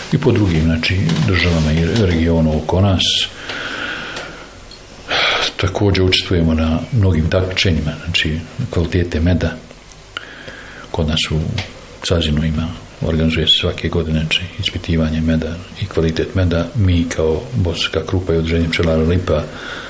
i po drugim, znači, državama i regionu oko nas. Također učestvujemo na mnogim takmičenjima, znači kvalitete meda. Kod nas u Cazinu organizuje se svake godine, znači, ispitivanje meda i kvalitet meda. Mi kao Bosanska Krupa i Udruženje pčelara Lipa